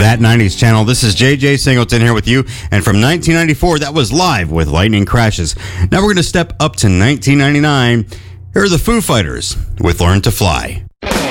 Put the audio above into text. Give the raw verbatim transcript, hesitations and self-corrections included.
That nineties channel. This is J J Singleton here with you. And from nineteen ninety-four, that was Live with Lightning Crashes. Now we're going to step up to nineteen ninety-nine. Here are the Foo Fighters with Learn to Fly.